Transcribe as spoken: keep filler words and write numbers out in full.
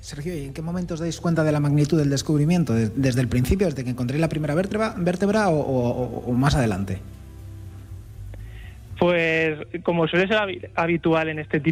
Sergio, ¿y en qué momento os dais cuenta de la magnitud del descubrimiento? ¿Desde el principio, desde que encontré la primera vértebra, vértebra o, o, o más adelante? Pues como suele ser habitual en este tipo